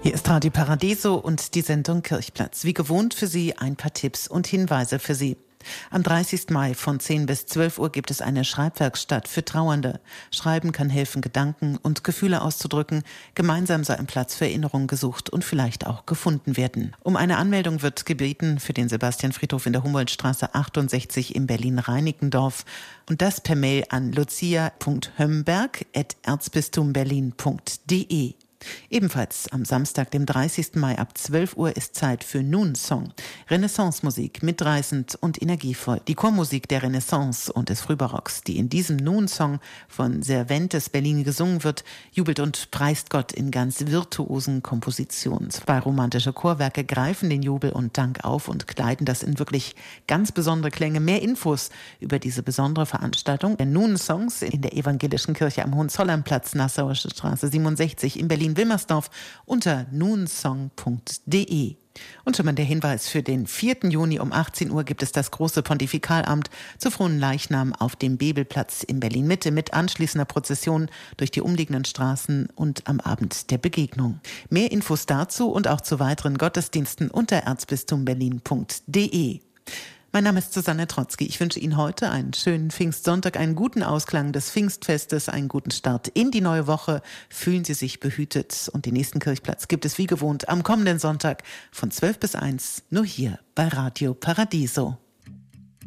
Hier ist Radio Paradiso und die Sendung Kirchplatz. Wie gewohnt für Sie ein paar Tipps und Hinweise für Sie. Am 30. Mai von 10 bis 12 Uhr gibt es eine Schreibwerkstatt für Trauernde. Schreiben kann helfen, Gedanken und Gefühle auszudrücken. Gemeinsam soll ein Platz für Erinnerung gesucht und vielleicht auch gefunden werden. Um eine Anmeldung wird gebeten für den Sebastian-Friedhof in der Humboldtstraße 68 in Berlin-Reinickendorf. Und das per Mail an lucia.hömberg@erzbistumberlin.de. Ebenfalls am Samstag, dem 30. Mai ab 12 Uhr ist Zeit für Noon Song. Renaissance-Musik, mitreißend und energievoll. Die Chormusik der Renaissance und des Frühbarocks, die in diesem Noon Song von Cervantes Berlin gesungen wird, jubelt und preist Gott in ganz virtuosen Kompositionen. Zwei romantische Chorwerke greifen den Jubel und Dank auf und kleiden das in wirklich ganz besondere Klänge. Mehr Infos über diese besondere Veranstaltung der Noon Songs in der Evangelischen Kirche am Hohenzollernplatz, Nassauer Straße 67 in Berlin-Wilmersdorf unter noonsong.de. Und schon mal der Hinweis: für den 4. Juni um 18 Uhr gibt es das große Pontifikalamt zu Frohen Leichnam auf dem Bebelplatz in Berlin-Mitte mit anschließender Prozession durch die umliegenden Straßen und am Abend der Begegnung. Mehr Infos dazu und auch zu weiteren Gottesdiensten unter erzbistumberlin.de. Mein Name ist Susanne Trotzki. Ich wünsche Ihnen heute einen schönen Pfingstsonntag, einen guten Ausklang des Pfingstfestes, einen guten Start in die neue Woche. Fühlen Sie sich behütet. Und den nächsten Kirchplatz gibt es wie gewohnt am kommenden Sonntag von 12 bis 1, nur hier bei Radio Paradiso.